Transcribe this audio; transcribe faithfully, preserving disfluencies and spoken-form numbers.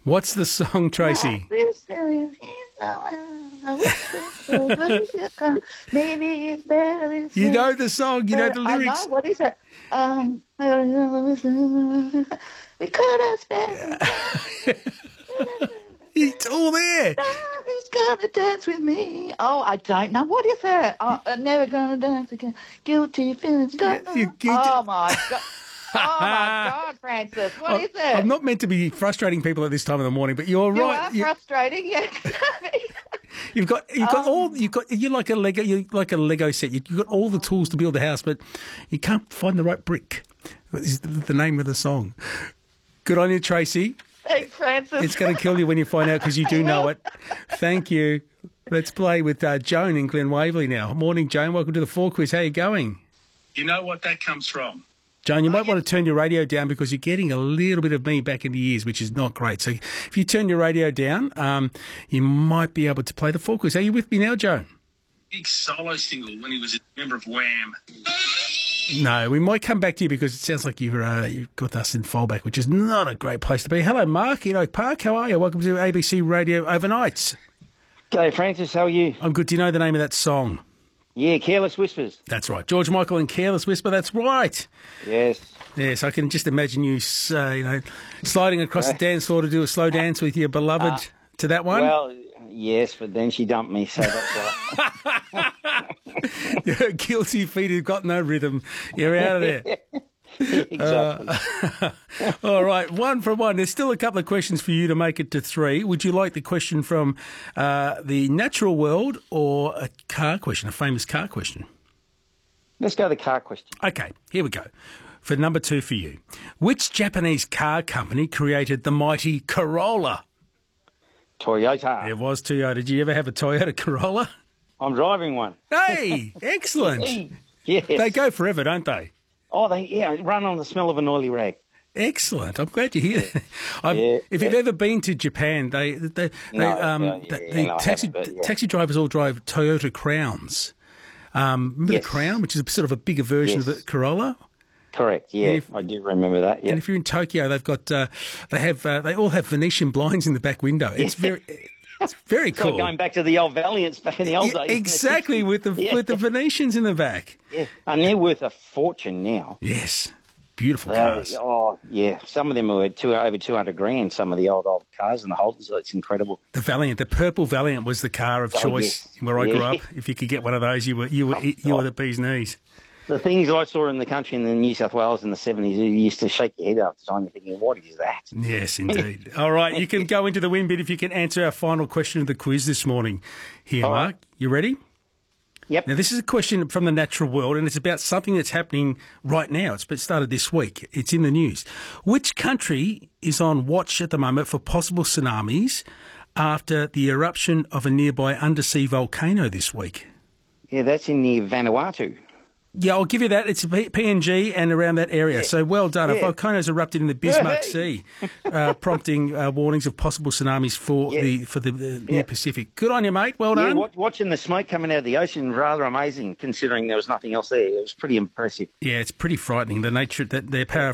What's the song, Tracy? Maybe it's better. You know the song. You know the I lyrics. know. What is it? Um, we could have spent. It's all there. Who's gonna dance with me? Oh, I don't know. What is it? Oh, I'm never gonna dance again. Guilty feelings. Don't know. You- you- Oh my god. Oh my God, Francis! What I'm- is it? I'm not meant to be frustrating people at this time of the morning, but you're You right. are You- frustrating, yeah. You've got you've got Um, all you've got you're like a Lego you're like a Lego set. You- You've got all the tools to build a house, but you can't find the right brick. Is the the name of the song. Good on you, Tracy. Thanks, Francis. It's going to kill you when you find out because you do know it. Thank you. Let's play with uh, Joan in Glen Waverley now. Morning, Joan. Welcome to the Four Quiz. How are you going? You know what that comes from? Joan, you might want to turn your radio down because you're getting a little bit of me back in the ears, which is not great. So if you turn your radio down, um, you might be able to play the Four Quiz. Are you with me now, Joan? Big solo single when he was a member of Wham. No, we might come back to you because it sounds like you're, uh, you've got us in fallback, which is not a great place to be. Hello, Mark in Oak Park. How are you? Welcome to A B C Radio Overnights. G'day, Francis. How are you? I'm good. Do you know the name of that song? Yeah, Careless Whispers. That's right. George Michael and Careless Whisper. That's right. Yes. Yes, I can just imagine you, uh, you know, sliding across the dance floor to do a slow dance with your beloved Uh, to that one. Well, yes, but then she dumped me, so that's right. Your guilty feet have got no rhythm. You're out of there. Exactly. Uh, all right, one from one. There's still a couple of questions for you to make it to three. Would you like the question from uh, the natural world or a car question, a famous car question? Let's go to the car question. Okay, here we go. For number two for you. Which Japanese car company created the mighty Corolla? Toyota. It was Toyota. Did you ever have a Toyota Corolla? I'm driving one. Hey, excellent. Yes. They go forever, don't they? Oh, they yeah, run on the smell of an oily rag. Excellent. I'm glad you hear that. I've- Yeah, if you've ever been to Japan, they, they, they No, um, no, the, yeah, the no, I taxi haven't, but yeah. taxi drivers all drive Toyota Crowns. Um, remember Yes. the Crown, which is a sort of a bigger version of Yes. the Corolla? Correct. Yeah, if- I do remember that. Yeah. And if you're in Tokyo, they've got uh, they have uh, they all have Venetian blinds in the back window. It's very it's very So cool. going back to the old Valiants back in the old Yeah, days. exactly with the Yeah. with the Venetians in the back. Yeah, and they're worth a fortune now. Yes, beautiful They're- cars. oh, yeah. Some of them are two, over two hundred grand, some of the old, old cars and the Holtons. It's incredible. The Valiant, the purple Valiant was the car of Oh, choice yes. where I grew Yeah. up. If you could get one of those, you were you were you were the bee's knees. The things I saw in the country in the New South Wales in the seventies, you used to shake your head after time. You're thinking, what is that? Yes, indeed. All right, you can go into the win bit if you can answer our final question of the quiz this morning. Here, All Mark, right. you ready? Yep. Now, this is a question from the natural world, and it's about something that's happening right now. It's been started this week. It's in the news. Which country is on watch at the moment for possible tsunamis after the eruption of a nearby undersea volcano this week? Yeah, that's in the Vanuatu. Yeah, I'll give you that. It's P- PNG and around that area. So well done. A Yeah. volcano's erupted in the Bismarck Hey. Sea, uh, prompting uh, warnings of possible tsunamis for Yeah. the for the, the Yeah. near Pacific. Good on you, mate. Well Yeah, done. wa- watching the smoke coming out of the ocean, rather amazing considering there was nothing else there. It was pretty impressive. Yeah, it's pretty frightening. The nature that their power